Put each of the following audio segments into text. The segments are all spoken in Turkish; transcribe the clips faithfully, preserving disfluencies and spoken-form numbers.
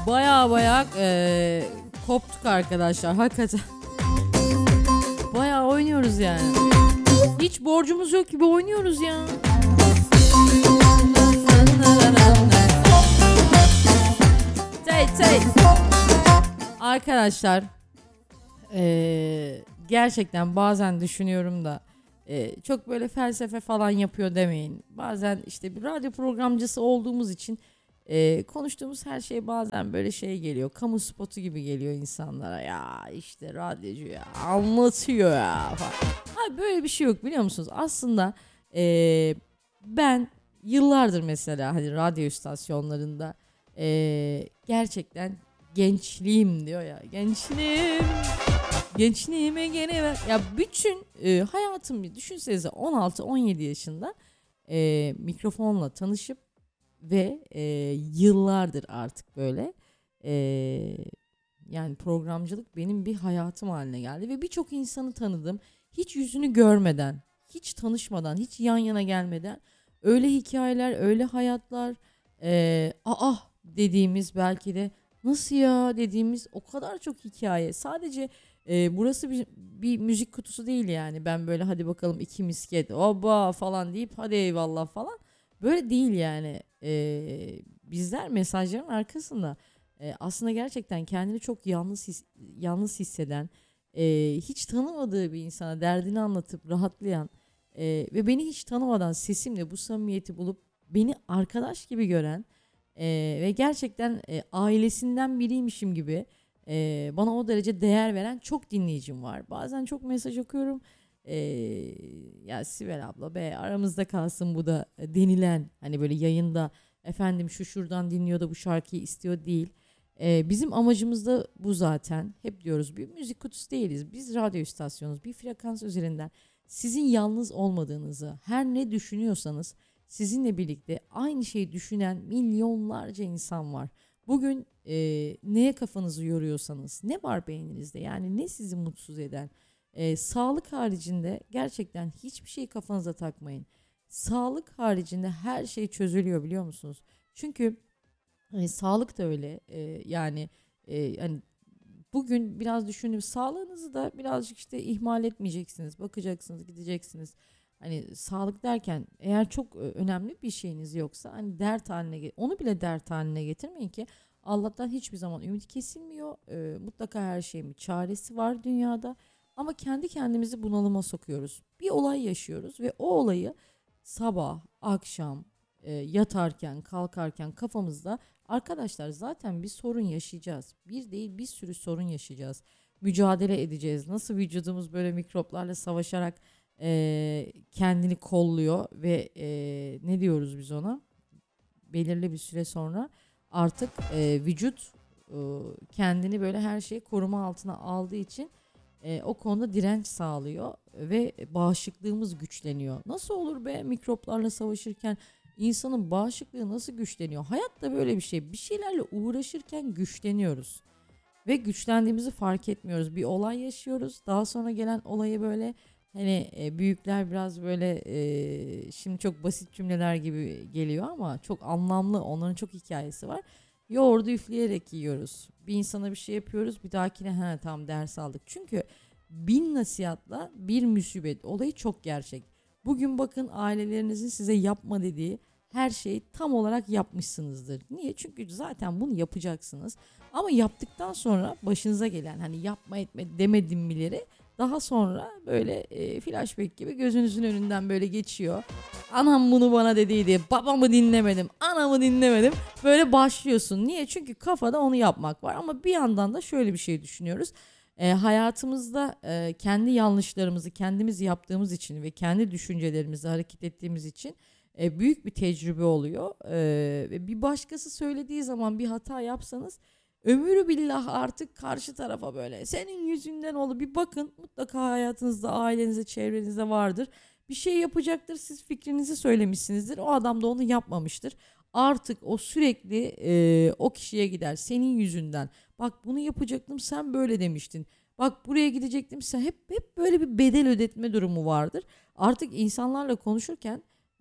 Baya baya e, koptuk arkadaşlar hakikaten. Baya oynuyoruz yani. Hiç borcumuz yok gibi oynuyoruz ya. Tay tay. Arkadaşlar e, gerçekten bazen düşünüyorum da e, çok böyle felsefe falan yapıyor demeyin. Bazen işte bir radyo programcısı olduğumuz için e, konuştuğumuz her şey bazen böyle şey geliyor. Kamu spotu gibi geliyor insanlara. Ya işte radyocu ya anlatıyor ya falan. Abi böyle bir şey yok biliyor musunuz? Aslında e, ben yıllardır mesela hani radyo istasyonlarında e, gerçekten gençliğim diyor ya. Gençliğim. Gençliğime gene ver. Ya bütün e, hayatım düşünsenize on altı on yedi yaşında e, mikrofonla tanışıp ve e, yıllardır artık böyle e, yani programcılık benim bir hayatım haline geldi ve birçok insanı tanıdım. Hiç yüzünü görmeden, hiç tanışmadan, hiç yan yana gelmeden öyle hikayeler, öyle hayatlar, e, aa dediğimiz belki de nasıl ya dediğimiz o kadar çok hikaye. Sadece e, burası bir, bir müzik kutusu değil yani. Ben böyle hadi bakalım iki misket, oba falan deyip hadi eyvallah falan. Böyle değil yani. E, bizler mesajların arkasında e, aslında gerçekten kendini çok yalnız his, yalnız hisseden, e, hiç tanımadığı bir insana derdini anlatıp rahatlayan e, ve beni hiç tanımadan sesimle bu samimiyeti bulup beni arkadaş gibi gören e, ve gerçekten e, ailesinden biriymişim gibi e, bana o derece değer veren çok dinleyicim var. Bazen çok mesaj okuyorum. E, ya Sibel abla be aramızda kalsın bu da denilen hani böyle yayında efendim şu şuradan dinliyor da bu şarkıyı istiyor değil. E, bizim amacımız da bu zaten. Hep diyoruz bir müzik kutusu değiliz. Biz radyo istasyonuz. Bir frekans üzerinden sizin yalnız olmadığınızı, her ne düşünüyorsanız sizinle birlikte aynı şeyi düşünen milyonlarca insan var. Bugün e, neye kafanızı yoruyorsanız, ne var beyninizde yani ne sizi mutsuz eden, e, sağlık haricinde gerçekten hiçbir şeyi kafanıza takmayın. Sağlık haricinde her şey çözülüyor biliyor musunuz? Çünkü e, sağlık da öyle e, yani e, hani bugün biraz düşündüm sağlığınızı da birazcık işte ihmal etmeyeceksiniz, bakacaksınız, gideceksiniz. Hani sağlık derken eğer çok e, önemli bir şeyiniz yoksa hani dert haline ge- onu bile dert haline getirmeyin ki Allah'tan hiçbir zaman ümit kesilmiyor. E, mutlaka her şeyin bir çaresi var dünyada. Ama kendi kendimizi bunalıma sokuyoruz. Bir olay yaşıyoruz ve o olayı sabah, akşam, e, yatarken, kalkarken kafamızda arkadaşlar zaten bir sorun yaşayacağız. Bir değil bir sürü sorun yaşayacağız. Mücadele edeceğiz. Nasıl vücudumuz böyle mikroplarla savaşarak e, kendini kolluyor ve e, ne diyoruz biz ona? Belirli bir süre sonra artık e, vücut e, kendini böyle her şeyi koruma altına aldığı için e, o konuda direnç sağlıyor ve bağışıklığımız güçleniyor. Nasıl olur be mikroplarla savaşırken insanın bağışıklığı nasıl güçleniyor? Hayat da böyle bir şey. Bir şeylerle uğraşırken güçleniyoruz ve güçlendiğimizi fark etmiyoruz. Bir olay yaşıyoruz. Daha sonra gelen olayı böyle hani e, büyükler biraz böyle e, şimdi çok basit cümleler gibi geliyor ama çok anlamlı. Onların çok hikayesi var. Yoğurdu üfleyerek yiyoruz. Bir insana bir şey yapıyoruz. Bir dahakine ha tamam ders aldık. Çünkü bin nasihatla bir musibet olayı çok gerçek. Bugün bakın ailelerinizin size yapma dediği her şeyi tam olarak yapmışsınızdır. Niye? Çünkü zaten bunu yapacaksınız. Ama yaptıktan sonra başınıza gelen hani yapma etme demedim mileri daha sonra böyle e, flashback gibi gözünüzün önünden böyle geçiyor. Anam bunu bana dediydi, babamı dinlemedim, anamı dinlemedim. Böyle başlıyorsun. Niye? Çünkü kafada onu yapmak var. Ama bir yandan da şöyle bir şey düşünüyoruz. E, hayatımızda e, kendi yanlışlarımızı kendimiz yaptığımız için ve kendi düşüncelerimizi hareket ettiğimiz için e, büyük bir tecrübe oluyor. E, ve bir başkası söylediği zaman bir hata yapsanız ömrü billah artık karşı tarafa böyle senin yüzünden oldu bir bakın mutlaka hayatınızda ailenize çevrenizde vardır. Bir şey yapacaktır siz fikrinizi söylemişsinizdir o adam da onu yapmamıştır. Artık o sürekli e, o kişiye gider senin yüzünden. Bak bunu yapacaktım sen böyle demiştin. Bak buraya gidecektim sen hep hep böyle bir bedel ödetme durumu vardır. Artık insanlarla konuşurken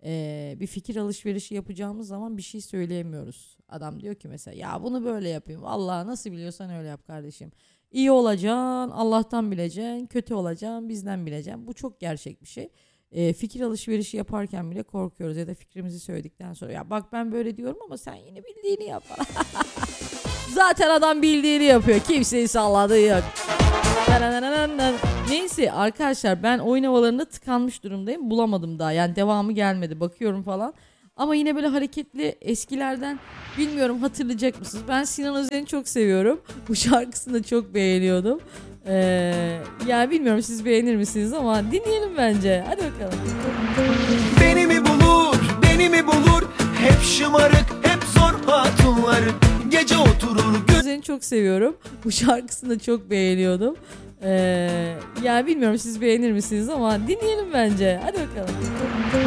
e, bir fikir alışverişi yapacağımız zaman bir şey söyleyemiyoruz. Adam diyor ki mesela ya bunu böyle yapayım. Vallahi nasıl biliyorsan öyle yap kardeşim. İyi olacaksın, Allah'tan bileceksin. Kötü olacaksın, bizden bileceksin. Bu çok gerçek bir şey. E, fikir alışverişi yaparken bile korkuyoruz ya da fikrimizi söyledikten sonra ya bak ben böyle diyorum ama sen yine bildiğini yap. Zaten adam bildiğini yapıyor. Kimseyi salladığı yok. Neyse arkadaşlar, ben oyun havalarında tıkanmış durumdayım. Bulamadım daha. Yani devamı gelmedi. Bakıyorum falan. Ama yine böyle hareketli eskilerden, bilmiyorum hatırlayacak mısınız? Ben Sinan Özen'i çok seviyorum. Bu şarkısını da çok beğeniyordum. Ee, yani bilmiyorum siz beğenir misiniz ama dinleyelim bence. Hadi bakalım. Beni mi bulur, beni mi bulur? Hep şımarık, hep zor hatunları. Gece oturur gö- Özen'i çok seviyorum. Bu şarkısını da çok beğeniyordum. Ee, yani bilmiyorum siz beğenir misiniz ama dinleyelim bence. Hadi bakalım.